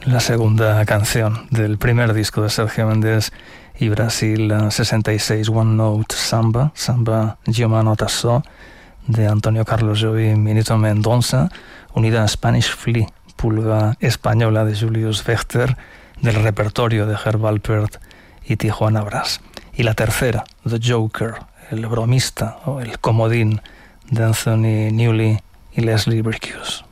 la segunda canción del primer disco de Sergio Méndez y Brasil 66, One Note Samba, Samba Giomano Tasso, de Antonio Carlos Jobim y Minito Mendonça, unida a Spanish Flea, Pulga española de Julius Wächter, del repertorio de Herb Alpert y Tijuana Brass. Y la tercera, The Joker, el bromista o el comodín, de Anthony Newley y Leslie Bricusse.